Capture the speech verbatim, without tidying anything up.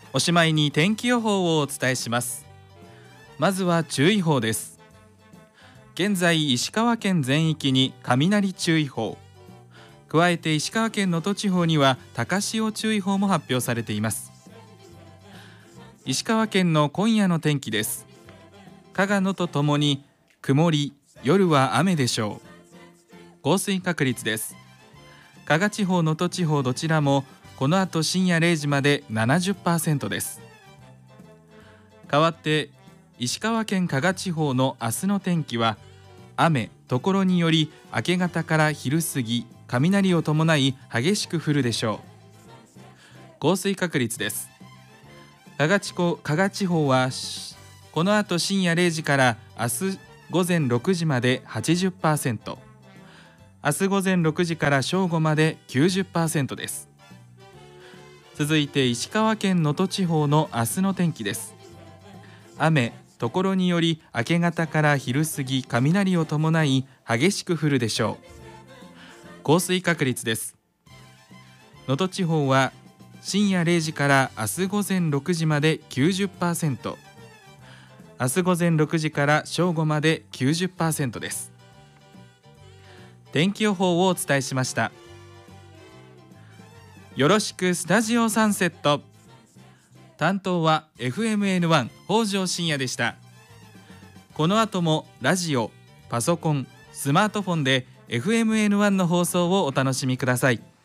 おしまいに天気予報をお伝えします。まずは注意報です。現在石川県全域に雷注意報、加えて石川県能登地方には高潮注意報も発表されています。石川県の今夜の天気です。加賀野とともに曇り、夜は雨でしょう。降水確率です。加賀地方、能登地方どちらもこの後深夜れいじまで ななじゅっパーセント です。代わって石川県加賀地方の明日の天気は雨、ところにより明け方から昼過ぎ雷を伴い激しく降るでしょう。降水確率です。加賀地方、加賀地方はこの後深夜れいじから明日午前ろくじまで はちじゅっパーセント、 明日午前ろくじから正午まで きゅうじゅっパーセント です。続いて石川県能登地方の明日の天気です。雨、ところにより明け方から昼過ぎ雷を伴い激しく降るでしょう。降水確率です。能登地方は深夜れいじから明日午前ろくじまで きゅうじゅっパーセント、 明日午前ろくじから正午まで きゅうじゅっパーセント です。天気予報をお伝えしました。よろしくスタジオサンセット。担当は エフエムエヌワン 北条信也でした。この後もラジオ、パソコン、スマートフォンで エフエムエヌワン の放送をお楽しみください。